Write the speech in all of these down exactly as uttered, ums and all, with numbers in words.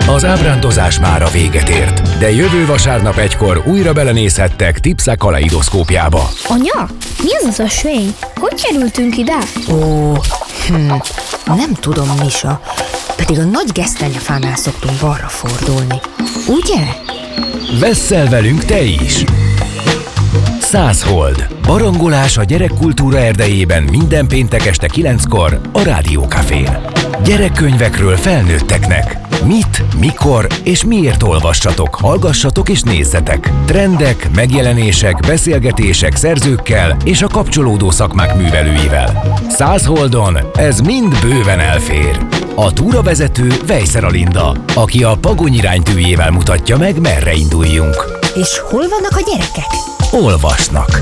Az ábrándozás mára véget ért, de jövő vasárnap egykor újra belenézhettek Tipsa kaleidoszkópjába. Anya, mi az az ösvény? Hogy kerültünk ide? Ó, hm, nem tudom, Misa, pedig a nagy gesztenyefánál szoktunk balra fordulni. Ugye? Vesszel velünk te is! Százhold. Barangolás a gyerekkultúra erdejében minden péntek este kilenckor a Rádiókafén. Gyerekkönyvekről felnőtteknek. Mit, mikor és miért olvassatok, hallgassatok és nézzetek. Trendek, megjelenések, beszélgetések szerzőkkel és a kapcsolódó szakmák művelőivel. Százholdon ez mind bőven elfér. A túravezető Vejszer Alinda, aki a Pagony iránytűjével mutatja meg, merre induljunk. És hol vannak a gyerekek? Olvasnak.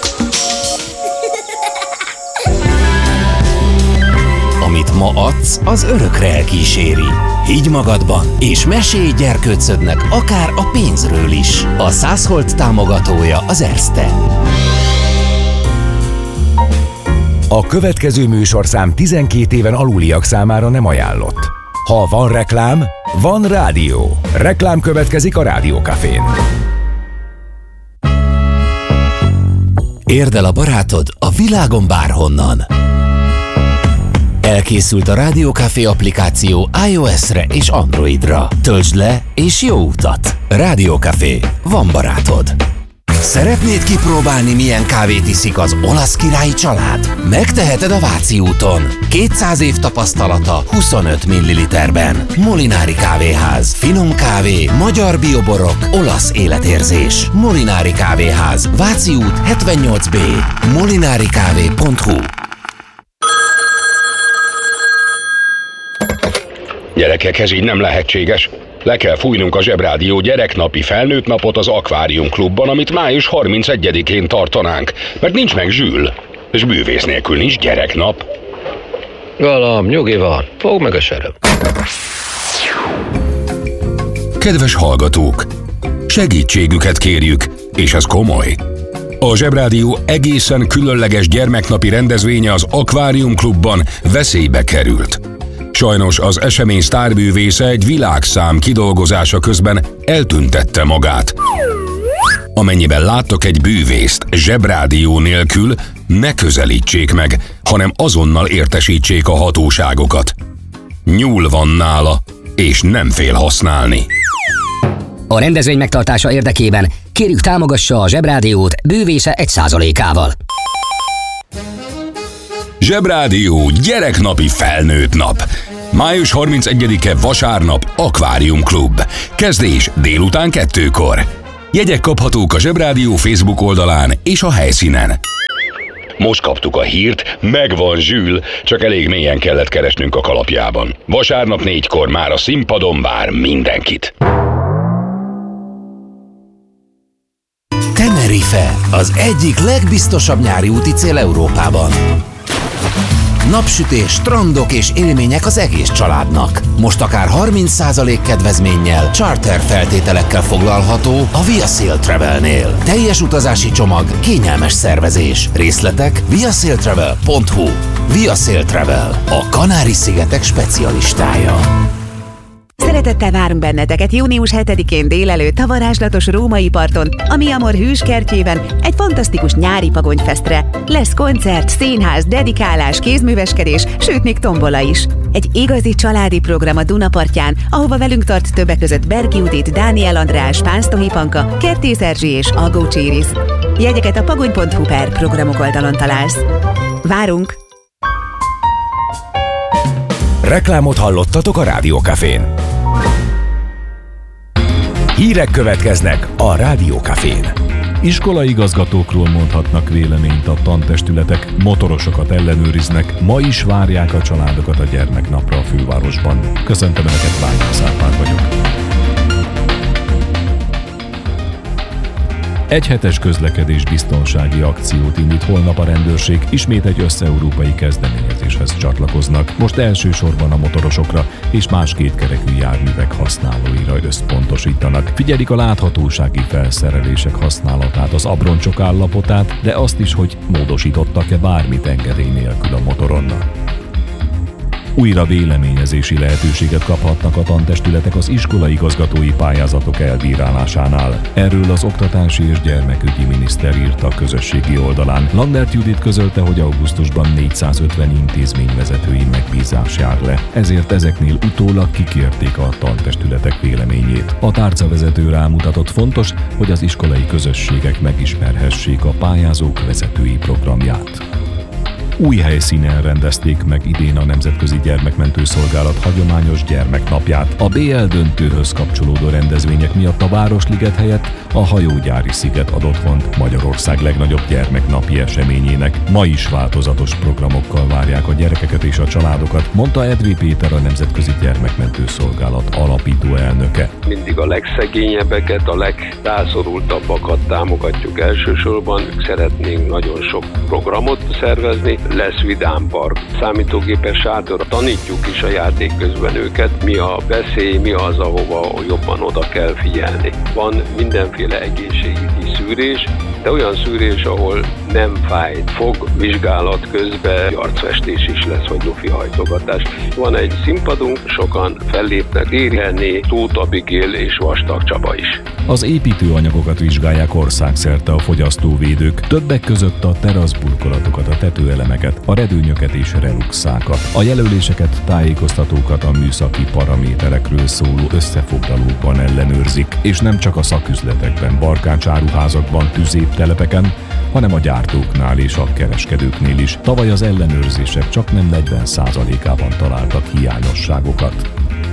Amit ma adsz, az örökre elkíséri. Higgy magadban, és mesélj gyerkőcödnek akár a pénzről is. A Százhold támogatója az Erste. A következő műsorszám tizenkét éven aluliak számára nem ajánlott. Ha van reklám, van rádió. Reklám következik a Rádiókafén. Érd el a barátod a világon bárhonnan. Elkészült a Rádiókafé applikáció iOS-re és Androidra. Töltsd le és jó utat! Rádiókafé. Van barátod. Szeretnéd kipróbálni, milyen kávét iszik az olasz királyi család? Megteheted a Váci úton. kétszáz év tapasztalata huszonöt milliliterben. Molinári kávéház. Finom kávé, magyar bioborok, olasz életérzés. Molinári kávéház. Váci út hetvennyolc B. molinarikávé pont hu. Gyerekek, ez így nem lehetséges. Le kell fújnunk a Zsebrádió gyereknapi felnőtt napot az Akvárium Klubban, amit május harmincegyedikén tartanánk, mert nincs meg Zsül, és bűvész nélkül nincs gyereknap. Galam, nyugi van, fogd meg a sereg. Kedves hallgatók, segítségüket kérjük, és ez komoly. A Zsebrádió egészen különleges gyermeknapi rendezvénye az Akvárium Klubban veszélybe került. Sajnos az esemény sztárbűvésze egy világszám kidolgozása közben eltüntette magát. Amennyiben láttok egy bűvészt Zsebrádió nélkül, ne közelítsék meg, hanem azonnal értesítsék a hatóságokat. Nyúl van nála, és nem fél használni. A rendezvény megtartása érdekében kérjük, támogassa a Zsebrádiót bűvésze egy százalékával. Zsebrádió gyereknapi felnőtt nap. május harmincegyedike vasárnap Akvárium Klub. Kezdés délután kettőkor. Jegyek kaphatók a Zsebrádió Facebook oldalán és a helyszínen. Most kaptuk a hírt, megvan Zsül, csak elég mélyen kellett keresnünk a kalapjában. Vasárnap négykor már a színpadon vár mindenkit. Tenerife, az egyik legbiztosabb nyári úti cél Európában. Napsütés, strandok és élmények az egész családnak. Most akár harminc százalék kedvezménnyel, charter feltételekkel foglalható a Via Sail Travelnél. Teljes utazási csomag, kényelmes szervezés. Részletek via sail travel pont hu. Via Sail Travel, a Kanári-szigetek specialistája. Szeretettel várunk benneteket június hetedikén délelőtt a varázslatos római parton, a Mi Amor hűskertjében egy fantasztikus nyári pagonyfesztre. Lesz koncert, színház, dedikálás, kézműveskedés, sőt még tombola is. Egy igazi családi program a Dunapartján, ahova velünk tart többek között Berki Judit, Dániel András, Pánsztohi Panka, Kertész Erzsi és Algó Cséris. Jegyeket a pagony pont hu per programok oldalon találsz. Várunk! Reklámot hallottatok a Rádiókafén. Hírek következnek a Rádiókafén. Iskolaigazgatókról mondhatnak véleményt a tantestületek, motorosokat ellenőriznek, ma is várják a családokat a gyermeknapra a fővárosban. Köszöntöm Önöket, Vágyasz Árpád vagyok. Egyhetes közlekedés biztonsági akciót indít holnap a rendőrség, ismét egy összeurópai kezdeményezéshez csatlakoznak. Most elsősorban a motorosokra és más kétkerekű járművek használóira összpontosítanak. Figyelik a láthatósági felszerelések használatát, az abroncsok állapotát, de azt is, hogy módosítottak-e bármit engedély nélkül a motoron. Újra véleményezési lehetőséget kaphatnak a tantestületek az iskolai igazgatói pályázatok elbírálásánál. Erről az Oktatási és Gyermekügyi Miniszter írt a közösségi oldalán. Landert Judit közölte, hogy augusztusban négyszázötven intézményvezetői megbízás jár le. Ezért ezeknél utólag kikérték a tantestületek véleményét. A tárcavezető rámutatott, fontos, hogy az iskolai közösségek megismerhessék a pályázók vezetői programját. Új helyszínen rendezték meg idén a Nemzetközi Gyermekmentő Szolgálat hagyományos gyermeknapját. A bé el döntőhöz kapcsolódó rendezvények miatt a Városliget helyett a Hajógyári sziget ad otthont Magyarország legnagyobb gyermeknapi eseményének. Ma is változatos programokkal várják a gyerekeket és a családokat, mondta Edvi Péter, a Nemzetközi Gyermekmentő Szolgálat alapító elnöke. Mindig a legszegényebbeket, a legrászorultabbakat támogatjuk elsősorban. Szeretnénk nagyon sok programot szervezni. Lesz vidámpark, számítógépes sátor, tanítjuk is a játék közben őket, mi a veszély, mi az, ahova jobban oda kell figyelni. Van mindenféle egészségügyi szűrés, de olyan szűrés, ahol nem fáj, fog, vizsgálat közben arcfestés is lesz, vagy lufihajtogatás. Van egy színpadunk, sokan fellépnek, Déri, Tóth Abigail és Vastag Csaba is. Az építőanyagokat vizsgálják országszerte a fogyasztóvédők, többek között a teraszburkolatokat, a tetőelemeket, a redőnyöket és reluxákat. A jelöléseket, tájékoztatókat a műszaki paraméterekről szóló összefoglalókban ellenőrzik, és nem csak a szaküzletekben, barkácsáruházakban, tüzéptelepeken, hanem a gyártóknál és a kereskedőknél is. Tavaly az ellenőrzések csaknem negyven százalékában találtak hiányosságokat.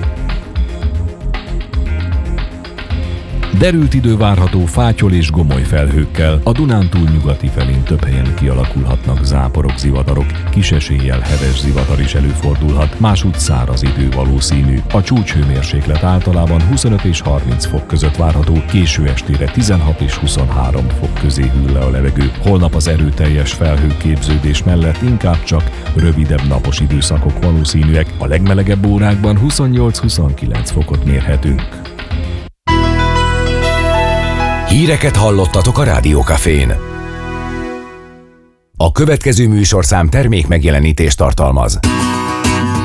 Derült idő várható fátyol és gomoly felhőkkel. A Dunántúl nyugati felén több helyen kialakulhatnak záporok, zivatarok, kis eséllyel heves zivatar is előfordulhat, másútt száraz idő valószínű. A csúcshőmérséklet általában huszonöt és harminc fok között várható, késő estére tizenhat és huszonhárom fok közé hűl le a levegő. Holnap az erőteljes felhőképződés mellett inkább csak rövidebb napos időszakok valószínűek. A legmelegebb órákban huszonnyolc-huszonkilenc fokot mérhetünk. Híreket hallottatok a Rádió Cafén. A következő műsorszám termék megjelenítést tartalmaz.